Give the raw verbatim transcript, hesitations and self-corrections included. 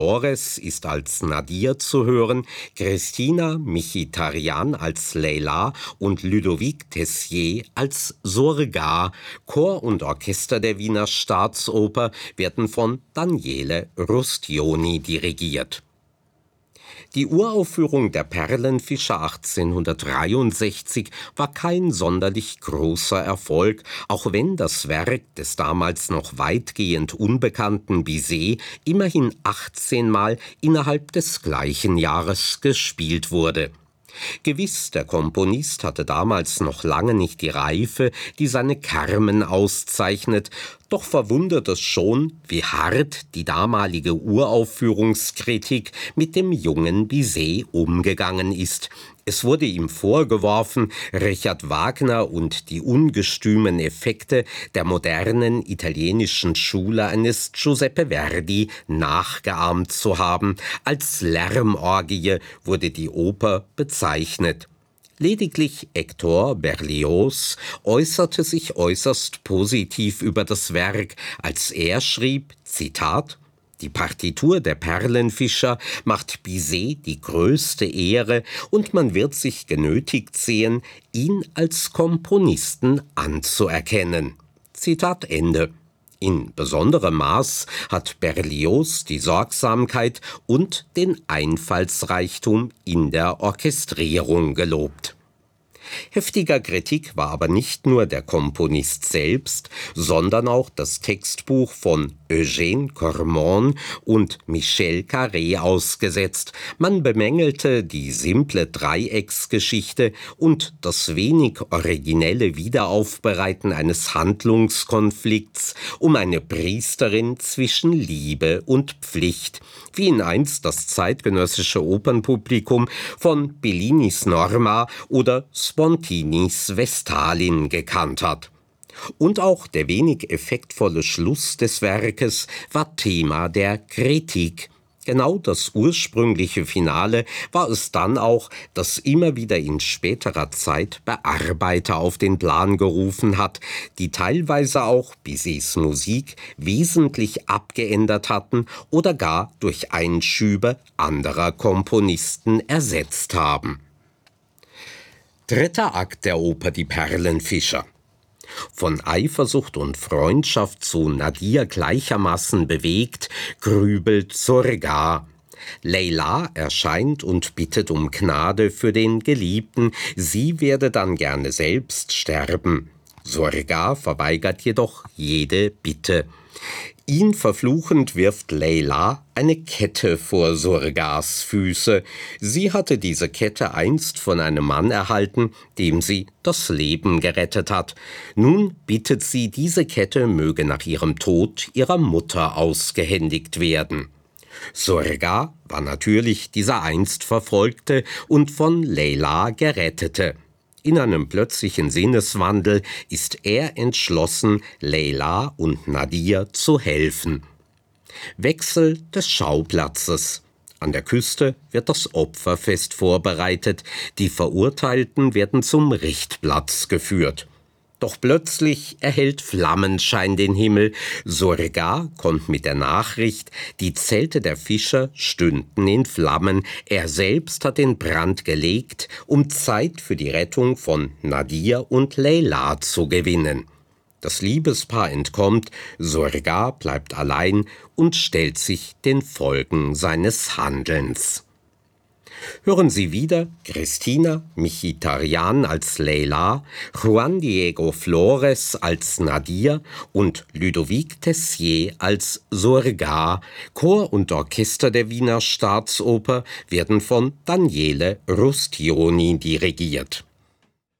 Flores ist als Nadir zu hören, Christina Micitarian als Leila und Ludovic Tessier als Surga. Chor und Orchester der Wiener Staatsoper werden von Daniele Rustioni dirigiert. Die Uraufführung der Perlenfischer achtzehnhundertdreiundsechzig war kein sonderlich großer Erfolg, auch wenn das Werk des damals noch weitgehend unbekannten Bizet immerhin achtzehn Mal innerhalb des gleichen Jahres gespielt wurde. Gewiss, der Komponist hatte damals noch lange nicht die Reife, die seine Carmen auszeichnet, doch verwundert es schon, wie hart die damalige Uraufführungskritik mit dem jungen Bizet umgegangen ist. Es wurde ihm vorgeworfen, Richard Wagner und die ungestümen Effekte der modernen italienischen Schule eines Giuseppe Verdi nachgeahmt zu haben. Als Lärmorgie wurde die Oper bezeichnet. Lediglich Hector Berlioz äußerte sich äußerst positiv über das Werk, als er schrieb, Zitat: Die Partitur der Perlenfischer macht Bizet die größte Ehre und man wird sich genötigt sehen, ihn als Komponisten anzuerkennen. Zitat Ende. In besonderem Maß hat Berlioz die Sorgsamkeit und den Einfallsreichtum in der Orchestrierung gelobt. Heftiger Kritik war aber nicht nur der Komponist selbst, sondern auch das Textbuch von Eugène Cormon und Michel Carré ausgesetzt. Man bemängelte die simple Dreiecksgeschichte und das wenig originelle Wiederaufbereiten eines Handlungskonflikts um eine Priesterin zwischen Liebe und Pflicht, wie ihn einst das zeitgenössische Opernpublikum von Bellinis Norma oder Spontinis Vestalin gekannt hat. Und auch der wenig effektvolle Schluss des Werkes war Thema der Kritik. Genau das ursprüngliche Finale war es dann auch, das immer wieder in späterer Zeit Bearbeiter auf den Plan gerufen hat, die teilweise auch Bizets Musik wesentlich abgeändert hatten oder gar durch Einschübe anderer Komponisten ersetzt haben. Dritter Akt der Oper Die Perlenfischer. Von Eifersucht und Freundschaft zu Nadir gleichermaßen bewegt, grübelt Surga. Leila erscheint und bittet um Gnade für den Geliebten, sie werde dann gerne selbst sterben. Surga verweigert jedoch jede Bitte. Ihn verfluchend wirft Leila eine Kette vor Surgas Füße. Sie hatte diese Kette einst von einem Mann erhalten, dem sie das Leben gerettet hat. Nun bittet sie, diese Kette möge nach ihrem Tod ihrer Mutter ausgehändigt werden. Surga war natürlich dieser einst Verfolgte und von Leila Gerettete. In einem plötzlichen Sinneswandel ist er entschlossen, Leila und Nadir zu helfen. Wechsel des Schauplatzes. An der Küste wird das Opferfest vorbereitet, die Verurteilten werden zum Richtplatz geführt. Doch plötzlich erhellt Flammenschein den Himmel. Surga kommt mit der Nachricht, die Zelte der Fischer stünden in Flammen. Er selbst hat den Brand gelegt, um Zeit für die Rettung von Nadir und Leila zu gewinnen. Das Liebespaar entkommt, Surga bleibt allein und stellt sich den Folgen seines Handelns. Hören Sie wieder Christina Micitarian als Leila, Juan Diego Flores als Nadir und Ludovic Tessier als Surga. Chor und Orchester der Wiener Staatsoper werden von Daniele Rustioni dirigiert.